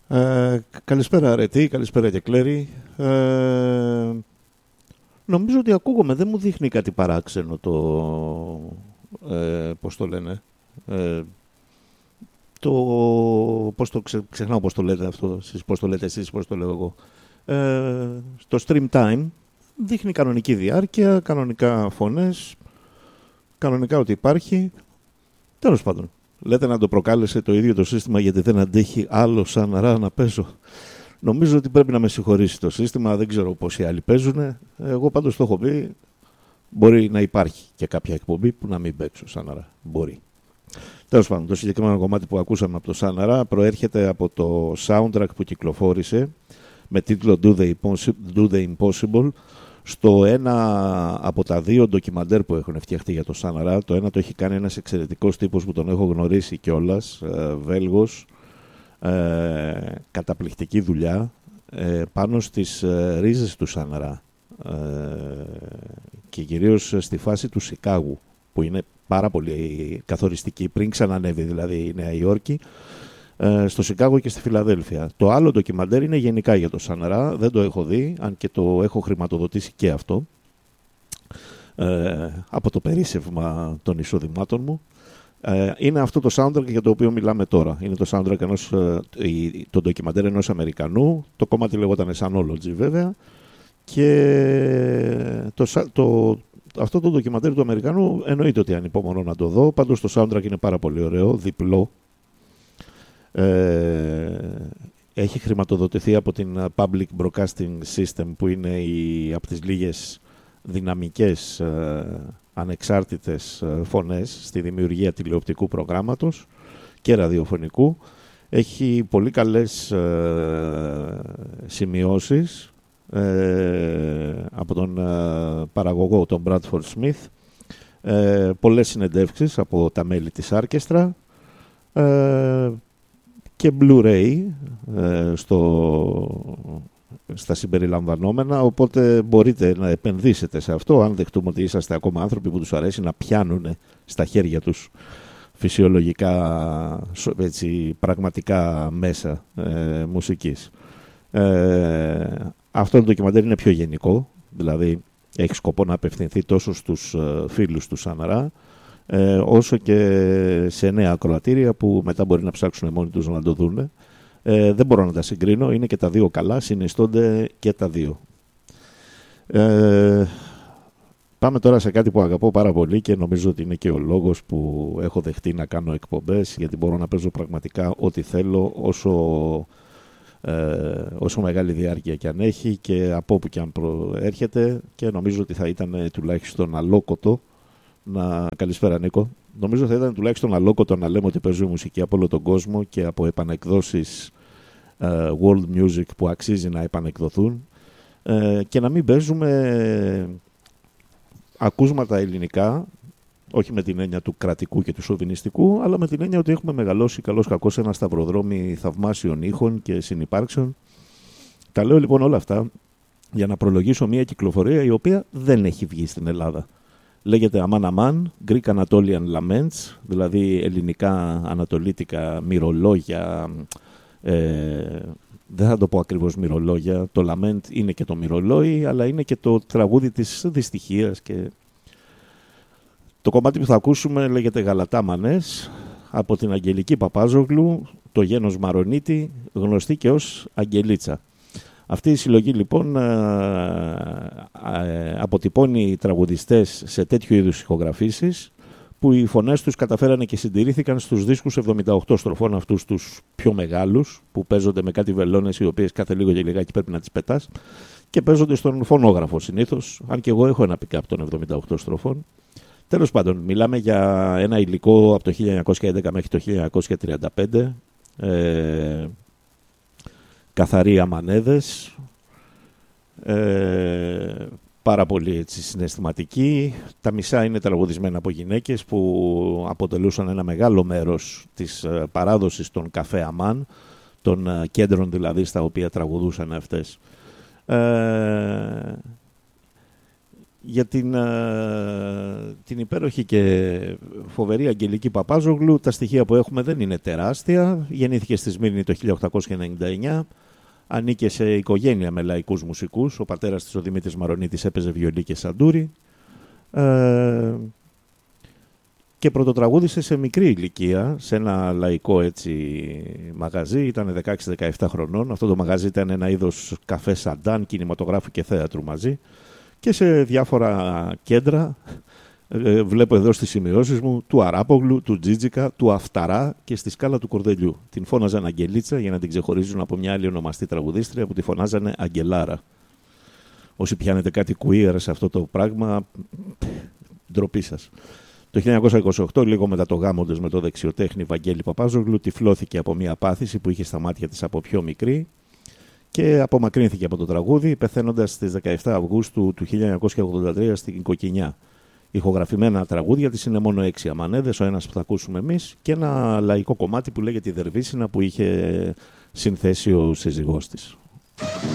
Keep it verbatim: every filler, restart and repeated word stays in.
Ε, καλησπέρα Αρετή, καλησπέρα και Κλέρη. Ε, νομίζω ότι ακούγομαι, δεν μου δείχνει κάτι παράξενο το... Ε, πώς το λένε... Ε, το... Πώς το ξε, ξεχνάω πώς το λέτε αυτό, εσείς, πώς το λέτε εσείς, πώς το λέω εγώ. Ε, το stream time δείχνει κανονική διάρκεια, κανονικά φωνές, κανονικά ότι υπάρχει. Τέλος πάντων. Λέτε να το προκάλεσε το ίδιο το σύστημα γιατί δεν αντέχει άλλο σαν ρά να παίζω. Νομίζω ότι πρέπει να με συγχωρήσει το σύστημα, δεν ξέρω πόσοι άλλοι παίζουν. Εγώ πάντως το έχω πει, μπορεί να υπάρχει και κάποια εκπομπή που να μην παίξω σαν ρά. Μπορεί. Τέλος πάντων, το συγκεκριμένο κομμάτι που ακούσαμε από το σαν ρά προέρχεται από το soundtrack που κυκλοφόρησε με τίτλο Do the Impossible, Do the Impossible στο ένα από τα δύο ντοκιμαντέρ που έχουν φτιαχτεί για το Σαν Ρα. Το ένα το έχει κάνει ένας εξαιρετικός τύπος που τον έχω γνωρίσει κιόλας, ε, Βέλγος, ε, καταπληκτική δουλειά ε, πάνω στις ε, ρίζες του Σαν Ρα ε, και κυρίως στη φάση του Σικάγου που είναι πάρα πολύ καθοριστική πριν ξανανεύει δηλαδή η Νέα Υόρκη, στο Σικάγο και στη Φιλαδέλφια. Το άλλο ντοκιμαντέρ είναι γενικά για το Σαν Ρα, δεν το έχω δει, αν και το έχω χρηματοδοτήσει και αυτό ε, από το περίσσευμα των εισοδημάτων μου. Ε, είναι αυτό το soundtrack για το οποίο μιλάμε τώρα. Είναι το soundtrack ενός, το ντοκιμαντέρ ενός Αμερικανού, το κομμάτι λεγόταν Sanology βέβαια, και το, το, αυτό το ντοκιμαντέρ του Αμερικανού εννοείται ότι ανυπομονώ να το δω, πάντως το soundtrack είναι πάρα πολύ ωραίο, διπλό. Ε, έχει χρηματοδοτηθεί από την Public Broadcasting System που είναι η, από τις λίγες δυναμικές ε, ανεξάρτητες ε, φωνές στη δημιουργία τηλεοπτικού προγράμματος και ραδιοφωνικού. Έχει πολύ καλές ε, σημειώσεις ε, από τον ε, παραγωγό τον Bradford Smith, ε, πολλές συνεντεύξεις από τα μέλη της Άρκεστρα ε, και Blu-ray ε, στο, στα συμπεριλαμβανόμενα, οπότε μπορείτε να επενδύσετε σε αυτό αν δεχτούμε ότι είσαστε ακόμα άνθρωποι που τους αρέσει να πιάνουν στα χέρια τους φυσιολογικά, έτσι, πραγματικά μέσα ε, μουσικής. Ε, αυτό το ντοκιμαντέρ είναι πιο γενικό, δηλαδή έχει σκοπό να απευθυνθεί τόσο στους ε, φίλους του Σαν Ρα, Ε, όσο και σε νέα ακροατήρια που μετά μπορεί να ψάξουν μόνοι τους να το δουν. Ε, δεν μπορώ να τα συγκρίνω, είναι και τα δύο καλά, συνιστώνται και τα δύο. Ε, πάμε τώρα σε κάτι που αγαπώ πάρα πολύ και νομίζω ότι είναι και ο λόγος που έχω δεχτεί να κάνω εκπομπές, γιατί μπορώ να παίζω πραγματικά ό,τι θέλω, όσο, ε, όσο μεγάλη διάρκεια και αν έχει και από όπου και αν προέρχεται, και νομίζω ότι θα ήταν τουλάχιστον αλόκοτο να... Καλησπέρα Νίκο. Νομίζω θα ήταν τουλάχιστον αλόκοτο να λέμε ότι παίζουμε μουσική από όλο τον κόσμο και από επανεκδόσεις uh, world music που αξίζει να επανεκδοθούν uh, και να μην παίζουμε ακούσματα ελληνικά, όχι με την έννοια του κρατικού και του σοβινιστικού, αλλά με την έννοια ότι έχουμε μεγαλώσει καλώς κακώς σε ένα σταυροδρόμι θαυμάσιων ήχων και συνυπάρξεων. Τα λέω λοιπόν όλα αυτά για να προλογίσω μια κυκλοφορία η οποία δεν έχει βγει στην Ελλάδα. Λέγεται Αμάν Αμάν, Greek Anatolian Laments, δηλαδή ελληνικά ανατολίτικα μυρολόγια, ε, δεν θα το πω ακριβώς μυρολόγια, το Lament είναι και το μυρολόι, αλλά είναι και το τραγούδι της δυστυχίας. Και το κομμάτι που θα ακούσουμε λέγεται Γαλατά Μανές, από την Αγγελική Παπάζογλου, το γένος Μαρονίτη, γνωστή και ως Αγγελίτσα. Αυτή η συλλογή λοιπόν ε, ε, αποτυπώνει τραγουδιστές σε τέτοιου είδους ηχογραφήσεις που οι φωνές τους καταφέρανε και συντηρήθηκαν στους δίσκους εβδομήντα οκτώ στροφών, αυτούς τους πιο μεγάλους που παίζονται με κάτι βελόνες οι οποίες κάθε λίγο και λιγάκι πρέπει να τις πετάς και παίζονται στον φωνόγραφο συνήθως, αν και εγώ έχω ένα pick-up των εβδομήντα οκτώ στροφών. Τέλος πάντων, μιλάμε για ένα υλικό από το χίλια εννιακόσια έντεκα μέχρι το χίλια εννιακόσια τριάντα πέντε, ε, καθαροί αμανέδες, ε, πάρα πολύ έτσι, συναισθηματικοί. Τα μισά είναι τραγουδισμένα από γυναίκες που αποτελούσαν ένα μεγάλο μέρος της ε, παράδοσης των καφέ αμάν, των ε, κέντρων δηλαδή στα οποία τραγουδούσαν αυτές. Ε, για την, ε, την υπέροχη και φοβερή Αγγελική Παπάζογλου. Τα στοιχεία που έχουμε δεν είναι τεράστια. Γεννήθηκε στη Σμύρνη το χίλια οκτακόσια ενενήντα εννιά. Ανήκε σε οικογένεια με λαϊκούς μουσικούς. Ο πατέρας της, ο Δημήτρης Μαρονίτης, έπαιζε βιολί και σαντούρι. Ε, και πρωτοτραγούδισε σε μικρή ηλικία, σε ένα λαϊκό έτσι μαγαζί. Ήταν δεκαέξι δεκαεπτά χρονών. Αυτό το μαγαζί ήταν ένα είδος καφέ σαντάν, κινηματογράφου και θέατρου μαζί. Και σε διάφορα κέντρα, ε, βλέπω εδώ στις σημειώσεις μου, του Αράπογλου, του Τζίτζικα, του Αφταρά και στη σκάλα του Κορδελιού. Την φώναζαν Αγγελίτσα για να την ξεχωρίζουν από μια άλλη ονομαστή τραγουδίστρια που τη φωνάζανε Αγγελάρα. Όσοι πιάνετε κάτι queer σε αυτό το πράγμα, ντροπή σας. Το χίλια εννιακόσια είκοσι οκτώ, λίγο μετά το γάμο της με το δεξιοτέχνη Βαγγέλη Παπάζογλου, τυφλώθηκε από μια πάθηση που είχε στα μάτια της από πιο μικρή και απομακρύνθηκε από το τραγούδι, πεθαίνοντας στις δεκαεπτά Αυγούστου του χίλια εννιακόσια ογδόντα τρία στην Κοκκινιά. Ηχογραφημένα τραγούδια της είναι μόνο έξι αμανέδες, ο ένας που θα ακούσουμε εμείς και ένα λαϊκό κομμάτι που λέγεται η Δερβίσινα που είχε συνθέσει ο σύζυγός της.